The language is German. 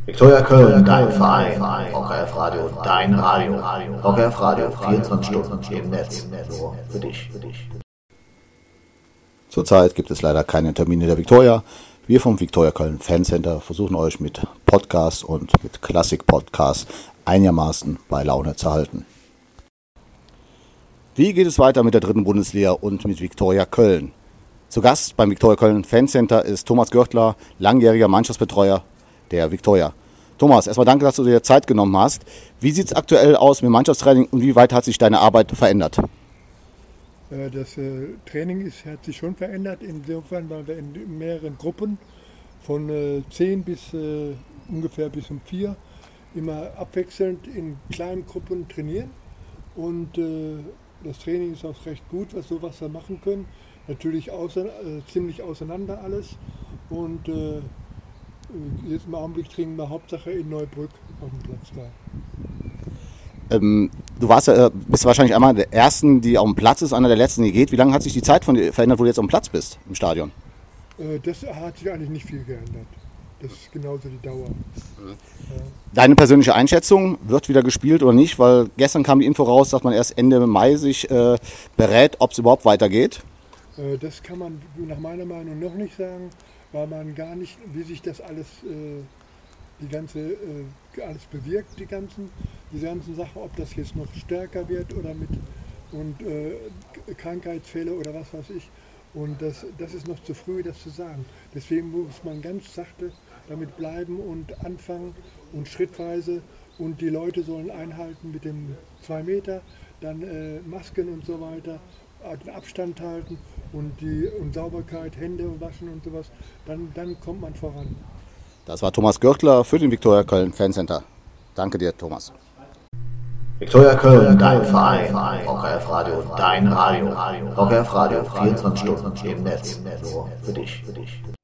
Viktoria Köln, dein Verein. VKF Radio, dein Radio. VKF Radio, 24 Stunden im Netz. Nur für dich. Zurzeit gibt es leider keine Termine der Viktoria. Wir vom Viktoria Köln Fancenter versuchen euch mit Podcasts und mit Klassik-Podcasts einigermaßen bei Laune zu halten. Wie geht es weiter mit der 3. Bundesliga und mit Viktoria Köln? Zu Gast beim Viktoria Köln Fancenter ist Thomas Görtler, langjähriger Mannschaftsbetreuer der Viktoria. Thomas, erstmal danke, dass du dir Zeit genommen hast. Wie sieht es aktuell aus mit Mannschaftstraining und wie weit hat sich deine Arbeit verändert? Das Training hat sich schon verändert, insofern, weil wir in mehreren Gruppen von 10 bis ungefähr bis um 4 immer abwechselnd in kleinen Gruppen trainieren. Und das Training ist auch recht gut, was wir machen können. Natürlich ziemlich auseinander alles. Und jetzt im Augenblick trainieren wir Hauptsache in Neubrück auf dem Platz da. Du bist wahrscheinlich einmal der Ersten, die auf dem Platz ist, einer der Letzten, die geht. Wie lange hat sich die Zeit von dir verändert, wo du jetzt auf dem Platz bist im Stadion? Das hat sich eigentlich nicht viel geändert. Das ist genauso die Dauer. Deine persönliche Einschätzung, wird wieder gespielt oder nicht? Weil gestern kam die Info raus, dass man erst Ende Mai sich berät, ob es überhaupt weitergeht. Das kann man nach meiner Meinung noch nicht sagen, weil man gar nicht, wie sich das alles, alles bewirkt, diese ganzen Sachen, ob das jetzt noch stärker wird oder Krankheitsfälle oder was weiß ich. Und das ist noch zu früh, das zu sagen. Deswegen muss man ganz sachte damit bleiben und anfangen und schrittweise. Und die Leute sollen einhalten mit dem 2 Meter, dann Masken und so weiter, den Abstand halten und Sauberkeit, Hände waschen und sowas. Dann kommt man voran. Das war Thomas Görtler für den Viktoria Köln Fancenter. Danke dir, Thomas. Viktoria Köln, dein Verein. VKF Radio, dein Radio. VKF Radio, 24 Stunden im Netz. Nur für dich.